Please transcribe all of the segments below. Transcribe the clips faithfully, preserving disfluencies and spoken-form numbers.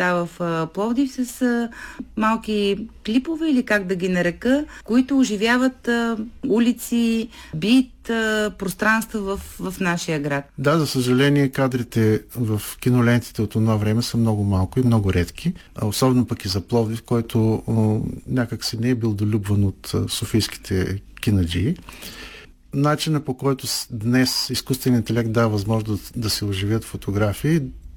места в а, Пловдив с а, малки клипове, или как да ги нарека, които оживяват а, улици, бит, а, пространства в, в нашия град. Да, за съжаление, кадрите в кинолентите от това време са много малко и много редки. Особено пък и за Пловдив, който а, някак си не е бил долюбван от а, софийските кинаджии. Начина, по който днес изкуственият интелект дава възможност да, да се оживят фотографии,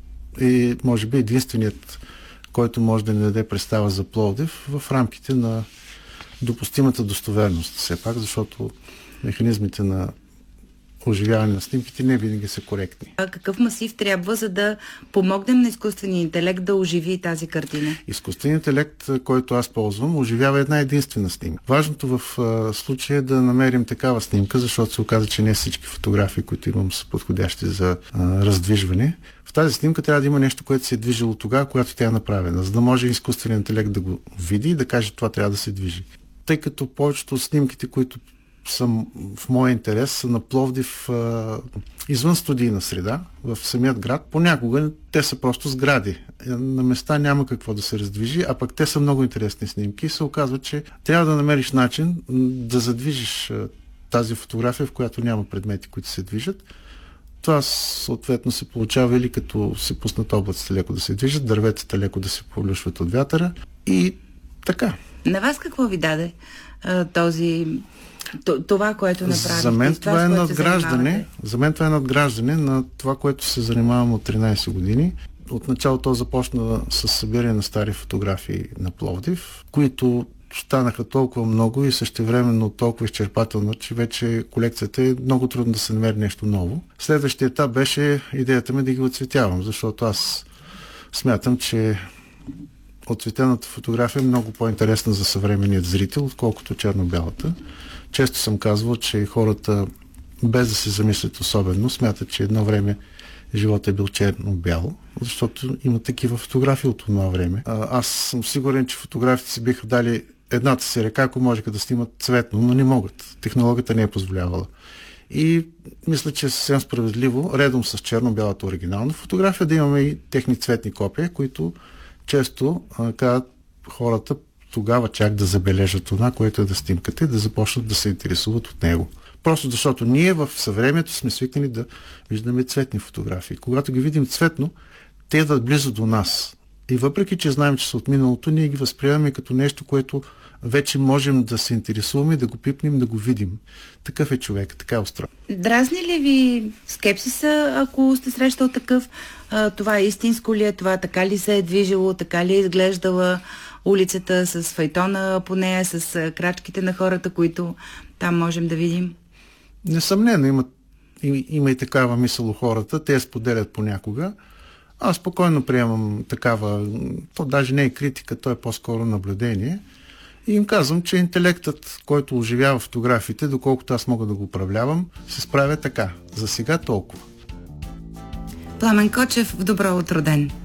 е може би единственият, който може да ни даде представа за Пловдив в рамките на допустимата достоверност. Все пак, защото механизмите на оживяване на снимките не винаги са коректни. А какъв масив трябва, за да помогнем на изкуствения интелект да оживи тази картина? Изкуственият интелект, който аз ползвам, оживява една единствена снимка. Важното в а, случая е да намерим такава снимка, защото се оказа, че не всички фотографии, които имам, са подходящи за а, раздвижване. В тази снимка трябва да има нещо, което се е движило тогава, когато тя е направена, за да може изкуственият интелект да го види и да каже, това трябва да се движи. Тъй като повечето от снимките, които съм в моя интерес, са на Пловдив а, извън студийна среда, в самият град. Понякога те са просто сгради. На места няма какво да се раздвижи, а пък те са много интересни снимки и се оказва, че трябва да намериш начин да задвижиш а, тази фотография, в която няма предмети, които се движат. Това съответно се получава или като се пуснат облаците леко да се движат, дърветата леко да се повлюшват от вятъра и така. На вас какво ви даде а, този... Това, което направихте? За мен това, това е надграждане. За мен това е надграждане на това, което се занимавам от тринайсет години. От началото започна с събиране на стари фотографии на Пловдив, които станаха толкова много и същевременно толкова изчерпателно, че вече колекцията е много трудно да се намери нещо ново. Следващия етап беше идеята ми да ги оцветявам, защото аз смятам, че оцветената фотография е много по-интересна за съвременният зрител, отколкото черно-бялата. Често съм казвал, че хората, без да се замислят особено, смятат, че едно време живота е бил черно-бяло, защото има такива фотографии от това време. А, аз съм сигурен, че фотографите си биха дали едната си ръка, ако можеха да снимат цветно, но не могат. Технологията не е позволявала. И мисля, че е съвсем справедливо, редом с черно-бялата оригинална фотография, да имаме и техни цветни копия, които често а, казват хората тогава чак да забележат това, което е да снимката и да започнат да се интересуват от него. Просто защото ние в съвремието сме свикнали да виждаме цветни фотографии. Когато ги видим цветно, те да близо до нас. И въпреки, че знаем, че са от миналото, ние ги възприемаме като нещо, което вече можем да се интересуваме, да го пипнем, да го видим. Такъв е човек, така е устроен. Дразни ли ви скепсиса, ако сте срещал такъв? А, това е истинско ли е? Това така ли се е движило? Така ли е изглеждала улицата с файтона по нея, с крачките на хората, които там можем да видим? Несъмнено, има, има и такава мисъл у хората. Те споделят понякога. Аз спокойно приемам такава, то даже не е критика, то е по-скоро наблюдение. И им казвам, че интелектът, който оживява фотографиите, доколкото аз мога да го управлявам, се справя така. За сега толкова. Пламен Кочев, в добро утро ден!